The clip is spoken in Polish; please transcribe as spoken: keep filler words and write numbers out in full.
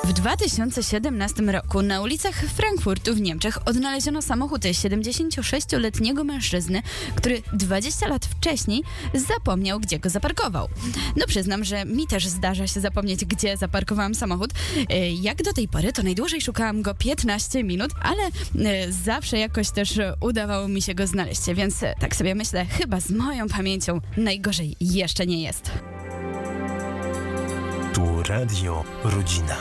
W dwa tysiące siedemnastym roku na ulicach Frankfurtu w Niemczech odnaleziono samochód siedemdziesięciosześcioletniego mężczyzny, który dwadzieścia lat wcześniej zapomniał, gdzie go zaparkował. No przyznam, że mi też zdarza się zapomnieć, gdzie zaparkowałam samochód. Jak do tej pory, to najdłużej szukałam go piętnaście minut, ale zawsze jakoś też udawało mi się go znaleźć, więc tak sobie myślę, chyba z moją pamięcią najgorzej jeszcze nie jest. Tu Radio Rodzina.